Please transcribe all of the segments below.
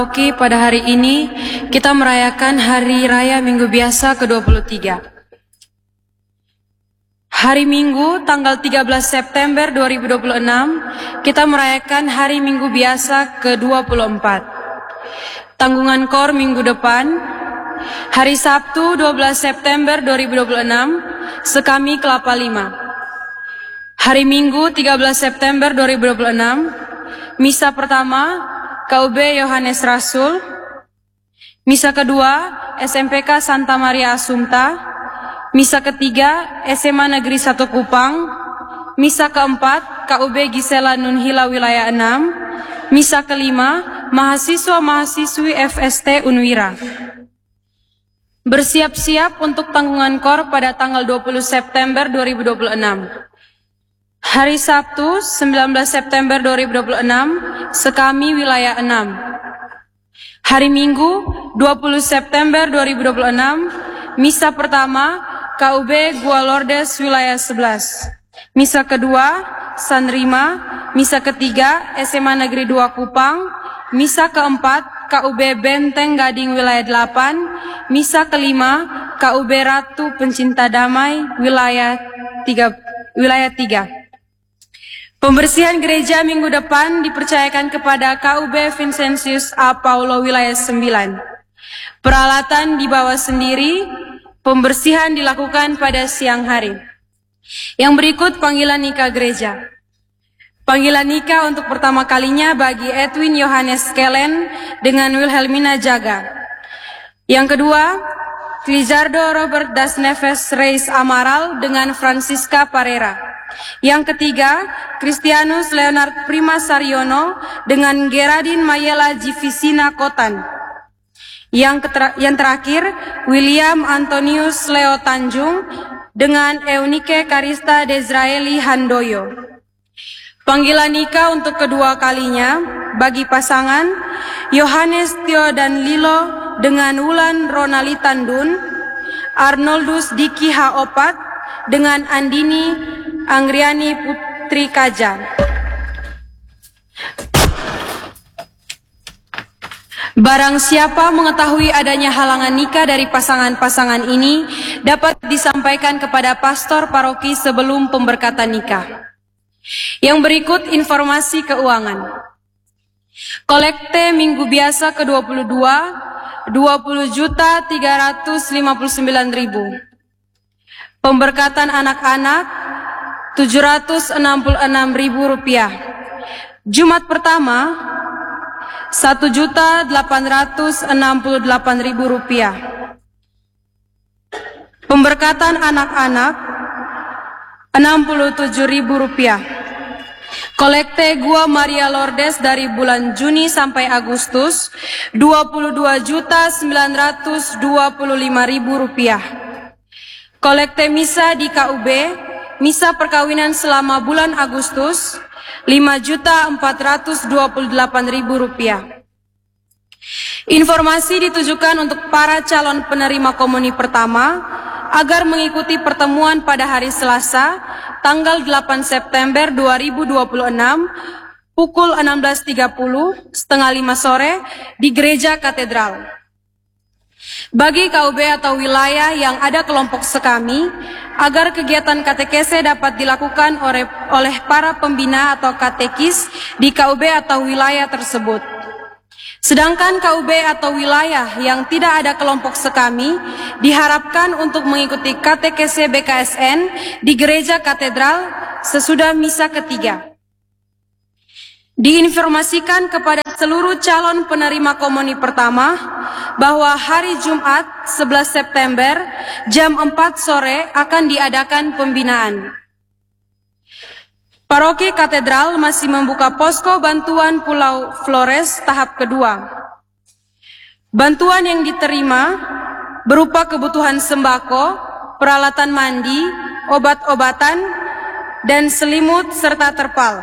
Oke, pada hari ini kita merayakan Hari Raya Minggu Biasa ke-23. Hari Minggu tanggal 13 September 2026 kita merayakan Hari Minggu Biasa ke-24. Tanggungan KOR minggu depan, hari Sabtu 12 September 2026, Sekami Kelapa 5. Hari Minggu 13 September 2026, Misa pertama KUB Yohanes Rasul, Misa kedua SMPK Santa Maria Assumpta, Misa ketiga SMA Negeri 1 Kupang, Misa keempat KUB Gisela Nunhila Wilayah 6, Misa kelima mahasiswa-mahasiswi FST Unwira. Bersiap-siap untuk tanggungan KOR pada tanggal 20 September 2026. Hari Sabtu 19 September 2026, Sekami Wilayah 6. Hari Minggu 20 September 2026, Misa pertama KUB Gua Lourdes Wilayah 11. Misa kedua San Rima, Misa ketiga SMA Negeri 2 Kupang, Misa keempat KUB Benteng Gading Wilayah 8, Misa kelima KUB Ratu Pencinta Damai Wilayah 3. Pembersihan gereja minggu depan dipercayakan kepada KUB Vincentius A. Paulo Wilayah 9. Peralatan dibawa sendiri, pembersihan dilakukan pada siang hari. Yang berikut panggilan nikah gereja. Panggilan nikah untuk pertama kalinya bagi Edwin Yohanes Kellen dengan Wilhelmina Jaga. Yang kedua, Trizardo Robert Das Neves Reis Amaral dengan Francisca Parera. Yang ketiga, Christianus Leonard Prima Saryono dengan Geradin Mayela Jivisina Kotan. Yang terakhir, William Antonius Leo Tanjung dengan Eunike Karista Dezraeli Handoyo. Panggilan nikah untuk kedua kalinya bagi pasangan Yohanes Tio dan Lilo dengan Wulan Ronali Tandun, Arnoldus Diki Haopat dengan Andini Anggriani Putri Kaja. Barang siapa mengetahui adanya halangan nikah dari pasangan-pasangan ini dapat disampaikan kepada pastor paroki sebelum pemberkatan nikah. Yang berikut informasi keuangan. Kolekte Minggu Biasa ke-22 20.359.000. Pemberkatan anak-anak Rp766.000. Jumat pertama Rp1.868.000. Pemberkatan anak-anak Rp67.000. Kolekte Gua Maria Lourdes dari bulan Juni sampai Agustus Rp22.925.000. Kolekte misa di KUB, misa perkawinan selama bulan Agustus Rp5.428.000. Informasi ditujukan untuk para calon penerima komuni pertama agar mengikuti pertemuan pada hari Selasa tanggal 8 September 2026 pukul 16.30 setengah 5 sore di Gereja Katedral. Bagi KUB atau wilayah yang ada kelompok sekami, agar kegiatan katekese dapat dilakukan oleh para pembina atau katekis di KUB atau wilayah tersebut. Sedangkan KUB atau wilayah yang tidak ada kelompok sekami diharapkan untuk mengikuti katekese BKSN di Gereja Katedral sesudah misa ketiga. Diinformasikan kepada seluruh calon penerima komuni pertama bahwa hari Jumat 11 September jam 4 sore akan diadakan pembinaan. Paroki Katedral masih membuka posko bantuan Pulau Flores tahap kedua. Bantuan yang diterima berupa kebutuhan sembako, peralatan mandi, obat-obatan, dan selimut serta terpal.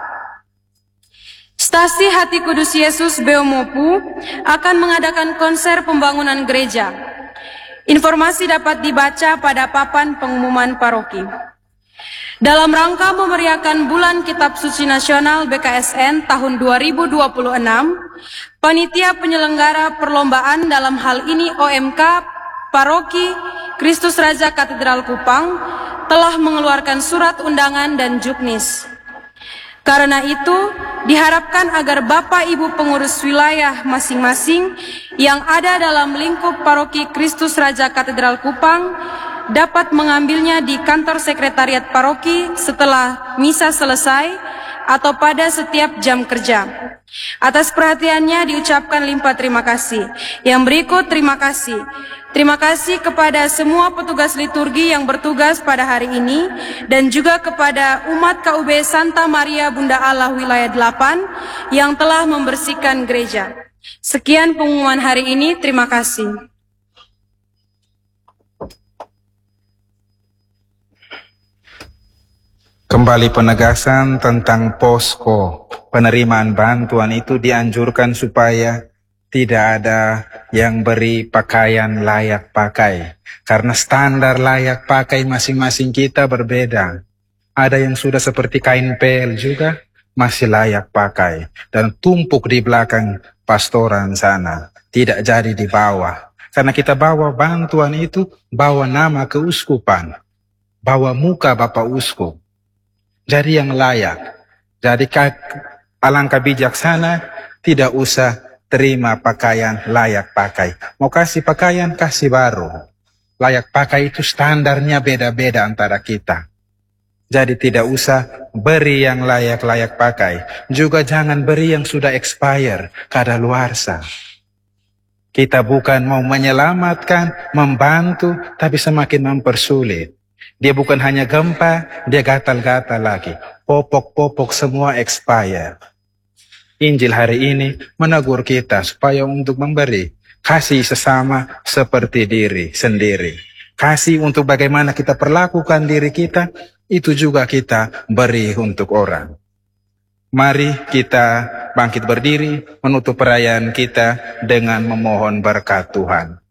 Stasi Hati Kudus Yesus Beomopu akan mengadakan konser pembangunan gereja. Informasi dapat dibaca pada papan pengumuman paroki. Dalam rangka memeriahkan Bulan Kitab Suci Nasional BKSN tahun 2026, panitia penyelenggara perlombaan dalam hal ini OMK Paroki Kristus Raja Katedral Kupang telah mengeluarkan surat undangan dan juknis. Karena itu, diharapkan agar Bapak Ibu pengurus wilayah masing-masing yang ada dalam lingkup Paroki Kristus Raja Katedral Kupang dapat mengambilnya di kantor sekretariat paroki setelah misa selesai atau pada setiap jam kerja. Atas perhatiannya diucapkan limpah terima kasih. Yang berikut terima kasih. Terima kasih kepada semua petugas liturgi yang bertugas pada hari ini dan juga kepada umat KUB Santa Maria Bunda Allah Wilayah 8 yang telah membersihkan gereja. Sekian pengumuman hari ini, terima kasih. Kembali penegasan tentang posko penerimaan bantuan itu dianjurkan supaya tidak ada yang beri pakaian layak pakai. Karena standar layak pakai masing-masing kita berbeda. Ada yang sudah seperti kain pel juga masih layak pakai. Dan tumpuk di belakang pastoran sana. Tidak jadi di bawah. Karena kita bawa bantuan itu, bawa nama keuskupan. Bawa muka Bapak Uskup. Jadi yang layak. Jadi alangkah bijaksana tidak usah terima pakaian layak pakai. Mau kasih pakaian, kasih baru. Layak pakai itu standarnya beda-beda antara kita. Jadi tidak usah beri yang layak-layak pakai. Juga jangan beri yang sudah expire, kadaluarsa. Kita bukan mau menyelamatkan, membantu, tapi semakin mempersulit. Dia bukan hanya gempa, dia gatal-gatal lagi. Popok-popok semua expire. Injil hari ini menegur kita supaya untuk memberi. Kasih sesama seperti diri sendiri. Kasih untuk bagaimana kita perlakukan diri kita, itu juga kita beri untuk orang. Mari kita bangkit berdiri, menutup perayaan kita dengan memohon berkat Tuhan.